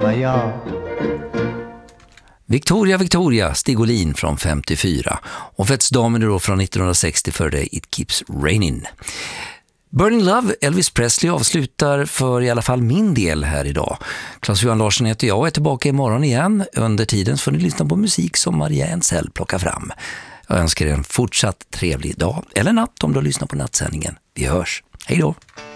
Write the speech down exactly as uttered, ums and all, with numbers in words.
ja, ja. Victoria, Victoria, Stig Olin från femtiofyra. Och Fetsdamen då från nittonhundrasextio för det It Keeps Raining. Burning Love, Elvis Presley avslutar för i alla fall min del här idag. Claes-Johan Larsson heter jag och är tillbaka imorgon igen. Under tiden får ni lyssna på musik som Maria Ensell plockar fram. Jag önskar er en fortsatt trevlig dag eller natt om du lyssnar på nattsändningen. Vi hörs. Hej då!